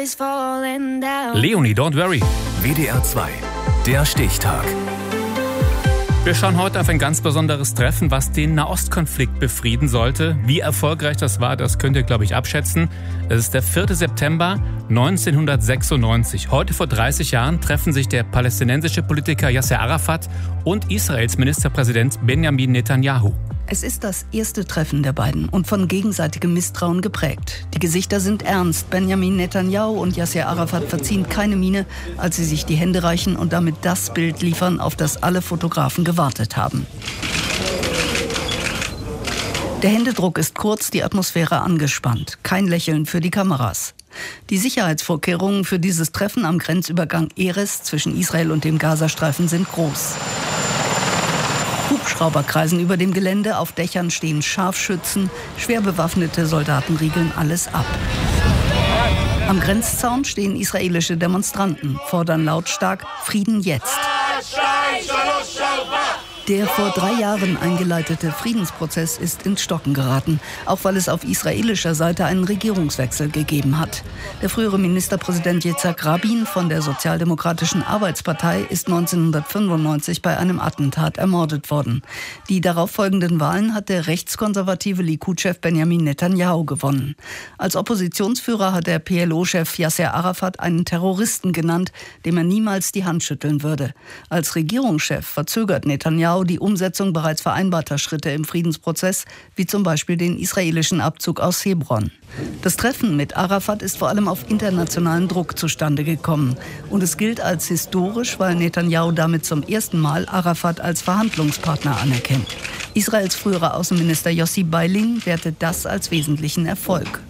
Leonie, don't worry. WDR 2, der Stichtag. Wir schauen heute auf ein ganz besonderes Treffen, was den Nahostkonflikt befrieden sollte. Wie erfolgreich das war, das könnt ihr, glaube ich, abschätzen. Es ist der 4. September 1996. Heute vor 30 Jahren treffen sich der palästinensische Politiker Yasser Arafat und Israels Ministerpräsident Benjamin Netanyahu. Es ist das erste Treffen der beiden und von gegenseitigem Misstrauen geprägt. Die Gesichter sind ernst. Benjamin Netanyahu und Yasser Arafat verziehen keine Miene, als sie sich die Hände reichen und damit das Bild liefern, auf das alle Fotografen gewartet haben. Der Händedruck ist kurz, die Atmosphäre angespannt. Kein Lächeln für die Kameras. Die Sicherheitsvorkehrungen für dieses Treffen am Grenzübergang Erez zwischen Israel und dem Gazastreifen sind groß. Hubschrauber kreisen über dem Gelände, auf Dächern stehen Scharfschützen, schwer bewaffnete Soldaten riegeln alles ab. Am Grenzzaun stehen israelische Demonstranten, fordern lautstark Frieden jetzt. Der vor 3 Jahren eingeleitete Friedensprozess ist ins Stocken geraten, auch weil es auf israelischer Seite einen Regierungswechsel gegeben hat. Der frühere Ministerpräsident Yitzhak Rabin von der Sozialdemokratischen Arbeitspartei ist 1995 bei einem Attentat ermordet worden. Die darauffolgenden Wahlen hat der rechtskonservative Likud-Chef Benjamin Netanyahu gewonnen. Als Oppositionsführer hat der PLO-Chef Yasser Arafat einen Terroristen genannt, dem er niemals die Hand schütteln würde. Als Regierungschef verzögert Netanyahu die Umsetzung bereits vereinbarter Schritte im Friedensprozess, wie zum Beispiel den israelischen Abzug aus Hebron. Das Treffen mit Arafat ist vor allem auf internationalen Druck zustande gekommen. Und es gilt als historisch, weil Netanyahu damit zum ersten Mal Arafat als Verhandlungspartner anerkennt. Israels früherer Außenminister Yossi Beilin wertet das als wesentlichen Erfolg.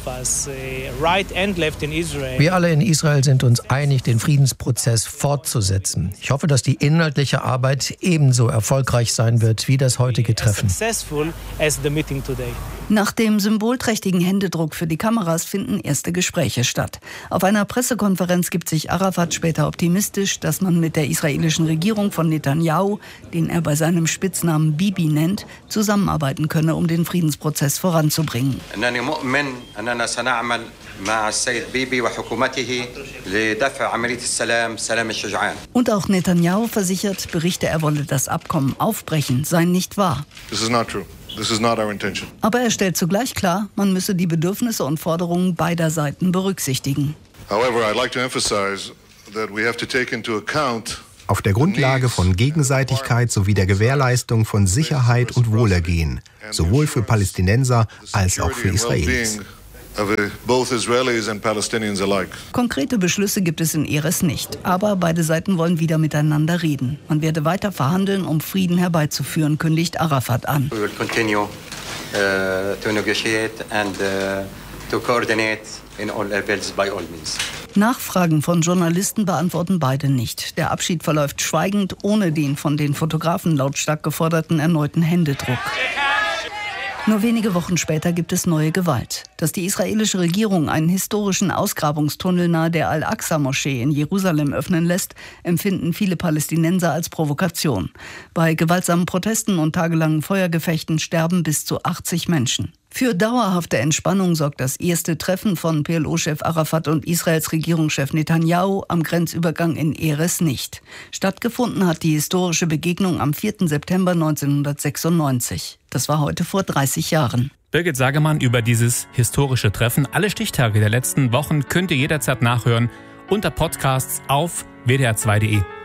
Wir alle in Israel sind uns einig, den Friedensprozess fortzusetzen. Ich hoffe, dass die inhaltliche Arbeit ebenso erfolgreich sein wird wie das heutige Treffen. Nach dem symbolträchtigen Händedruck für die Kameras finden erste Gespräche statt. Auf einer Pressekonferenz gibt sich Arafat später optimistisch, dass man mit der israelischen Regierung von Netanyahu, den er bei seinem Spitznamen Bibi nennt, zusammenarbeiten könne, um den Friedensprozess voranzubringen. Und auch Netanyahu versichert, Berichte, er wolle das Abkommen aufbrechen, seien nicht wahr. Aber er stellt zugleich klar, man müsse die Bedürfnisse und Forderungen beider Seiten berücksichtigen. Auf der Grundlage von Gegenseitigkeit sowie der Gewährleistung von Sicherheit und Wohlergehen, sowohl für Palästinenser als auch für Israelis. Konkrete Beschlüsse gibt es in Erez nicht, aber beide Seiten wollen wieder miteinander reden. Man werde weiter verhandeln, um Frieden herbeizuführen, kündigt Arafat an. Nachfragen von Journalisten beantworten beide nicht. Der Abschied verläuft schweigend, ohne den von den Fotografen lautstark geforderten erneuten Händedruck. Nur wenige Wochen später gibt es neue Gewalt. Dass die israelische Regierung einen historischen Ausgrabungstunnel nahe der Al-Aqsa-Moschee in Jerusalem öffnen lässt, empfinden viele Palästinenser als Provokation. Bei gewaltsamen Protesten und tagelangen Feuergefechten sterben bis zu 80 Menschen. Für dauerhafte Entspannung sorgt das erste Treffen von PLO-Chef Arafat und Israels Regierungschef Netanyahu am Grenzübergang in Erez nicht. Stattgefunden hat die historische Begegnung am 4. September 1996. Das war heute vor 30 Jahren. Birgit Sagemann über dieses historische Treffen. Alle Stichtage der letzten Wochen könnt ihr jederzeit nachhören unter Podcasts auf wdr2.de.